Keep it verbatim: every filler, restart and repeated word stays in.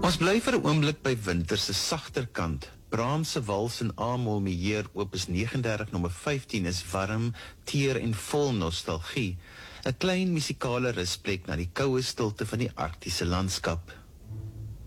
Ons bly vir 'n oomblik by winter se sagter kant. Brahms se Wals in A-mol Majeur opus nege en dertig nommer vyftien is warm, teer en vol nostalgie. 'n Klein musikale rusplek na die koue stilte van die arktiese landskap.